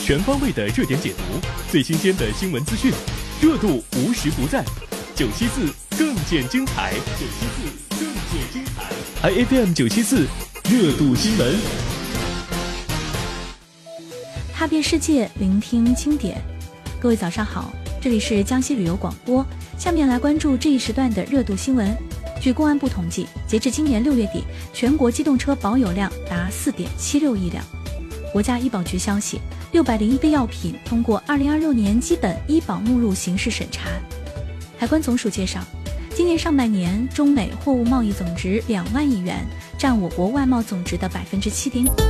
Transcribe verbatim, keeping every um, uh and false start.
全方位的热点解读，最新鲜的新闻资讯，热度无时不在。九七四更见精彩，九七四更见精彩 ，I F M 九七四热度新闻， 踏遍世界，聆听经典。各位早上好，这里是江西旅游广播，下面来关注这一时段的热度新闻。据公安部统计，截至今年六月底，全国机动车保有量达 四点七六亿辆。国家医保局消息，六百零一个药品通过二零二六年基本医保目录形式审查。海关总署介绍，今年上半年中美货物贸易总值两万亿元，占我国外贸总值的百分之七点。